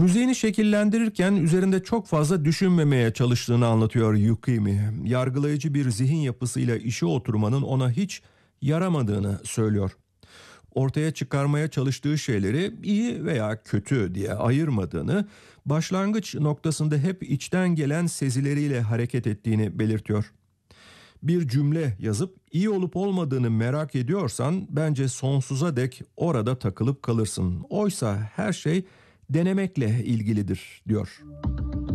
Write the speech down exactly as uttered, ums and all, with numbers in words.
Müziğini şekillendirirken üzerinde çok fazla düşünmemeye çalıştığını anlatıyor Yukimi. Yargılayıcı bir zihin yapısıyla işe oturmanın ona hiç yaramadığını söylüyor. Ortaya çıkarmaya çalıştığı şeyleri iyi veya kötü diye ayırmadığını, başlangıç noktasında hep içten gelen sezileriyle hareket ettiğini belirtiyor. Bir cümle yazıp iyi olup olmadığını merak ediyorsan bence sonsuza dek orada takılıp kalırsın. Oysa her şey denemekle ilgilidir diyor.